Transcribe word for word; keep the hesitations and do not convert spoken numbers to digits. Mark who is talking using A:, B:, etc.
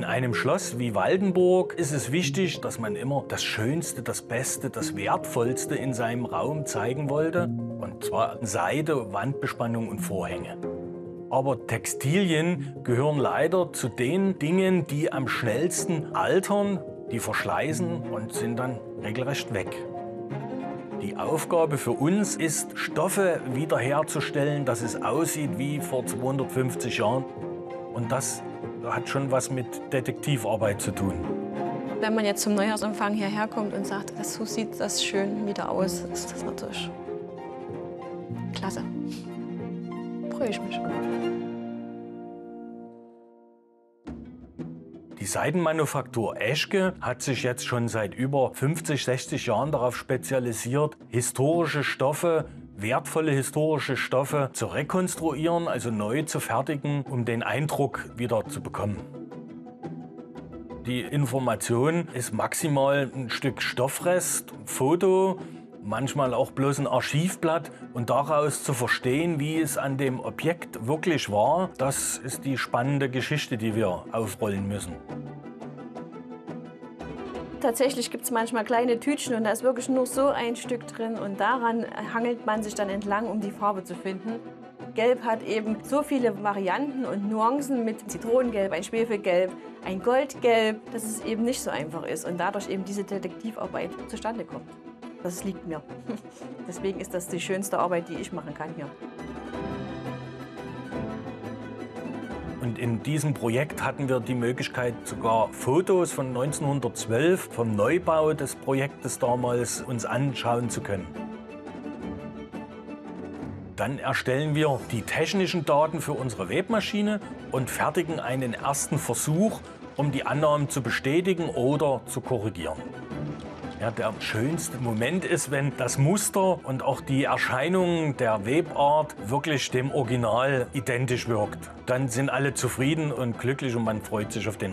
A: einem Schloss wie Waldenburg ist es wichtig, dass man immer das Schönste, das Beste, das Wertvollste in seinem Raum zeigen wollte. Und zwar Seide, Wandbespannung und Vorhänge. Aber Textilien gehören leider zu den Dingen, die am schnellsten altern, die verschleißen und sind dann regelrecht weg. Die Aufgabe für uns ist, Stoffe wiederherzustellen, dass es aussieht wie vor zweihundertfünfzig Jahren. Und das hat schon was mit Detektivarbeit zu tun.
B: Wenn man jetzt zum Neujahrsempfang hierher kommt und sagt, so sieht das schön wieder aus, ist das natürlich klasse. Freue ich mich.
A: Die Seidenmanufaktur Eschke hat sich jetzt schon seit über fünfzig, sechzig Jahren darauf spezialisiert, historische Stoffe, wertvolle historische Stoffe zu rekonstruieren, also neu zu fertigen, um den Eindruck wieder zu bekommen. Die Information ist maximal ein Stück Stoffrest, ein Foto, manchmal auch bloß ein Archivblatt, und daraus zu verstehen, wie es an dem Objekt wirklich war, das ist die spannende Geschichte, die wir aufrollen müssen.
B: Tatsächlich gibt es manchmal kleine Tütchen und da ist wirklich nur so ein Stück drin und daran hangelt man sich dann entlang, um die Farbe zu finden. Gelb hat eben so viele Varianten und Nuancen mit Zitronengelb, ein Schwefelgelb, ein Goldgelb, dass es eben nicht so einfach ist und dadurch eben diese Detektivarbeit zustande kommt. Das liegt mir. Deswegen ist das die schönste Arbeit, die ich machen kann hier.
A: Und in diesem Projekt hatten wir die Möglichkeit, sogar Fotos von neunzehnhundertzwölf, vom Neubau des Projektes damals, uns anschauen zu können. Dann erstellen wir die technischen Daten für unsere Webmaschine und fertigen einen ersten Versuch, um die Annahmen zu bestätigen oder zu korrigieren. Ja, der schönste Moment ist, wenn das Muster und auch die Erscheinung der Webart wirklich dem Original identisch wirkt. Dann sind alle zufrieden und glücklich und man freut sich auf den